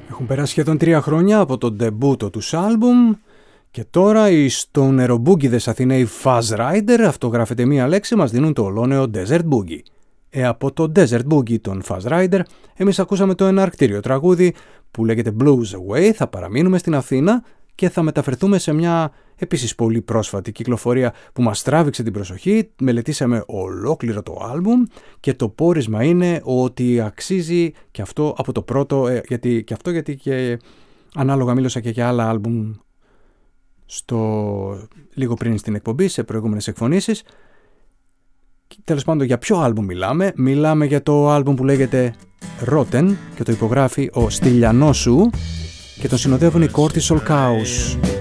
Έχουν περάσει σχεδόν 3 χρόνια από το ντεμπούτο τους άλμπουμ και τώρα οι στονερομπούγκιδες Αθηναίοι Fuzz Rider, αυτό γράφεται μία λέξη, μας δίνουν το ολώνεο Desert Boogie. Από το Desert Boogie των Fuzz Rider εμείς ακούσαμε το εναρκτήριο τραγούδι που λέγεται Blues Away. Θα παραμείνουμε στην Αθήνα και θα μεταφερθούμε σε μια επίσης πολύ πρόσφατη κυκλοφορία που μας τράβηξε την προσοχή. Μελετήσαμε ολόκληρο το άλμπουμ και το πόρισμα είναι ότι αξίζει και αυτό από το πρώτο, γιατί και ανάλογα μίλωσα και για άλλα άλμπουμ λίγο πριν στην εκπομπή, σε προηγούμενες εκφωνήσεις. Τέλος πάντων, για ποιο άλμπουμ μιλάμε? Μιλάμε για το άλμπουμ που λέγεται Rotten και το υπογράφει ο Στυλιανός Σου και τον συνοδεύουν οι Cortisol Cows.